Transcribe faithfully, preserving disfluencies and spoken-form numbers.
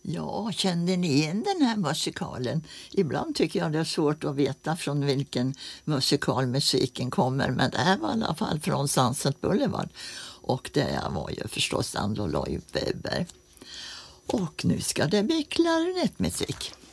Ja, kände ni igen den här musikalen? Ibland tycker jag det är svårt att veta från vilken musikal musiken kommer. Men det här var i alla fall från Sunset Boulevard. Och det var ju förstås Andrew Lloyd Webber. Och nu ska det bli klarinettmusik.